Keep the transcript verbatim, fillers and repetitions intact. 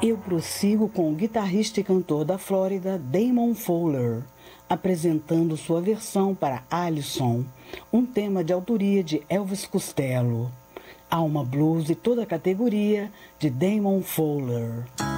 Eu prossigo com o guitarrista e cantor da Flórida, Damon Fowler, apresentando sua versão para Alison, um tema de autoria de Elvis Costello. Alma Blues e toda a categoria de Damon Fowler.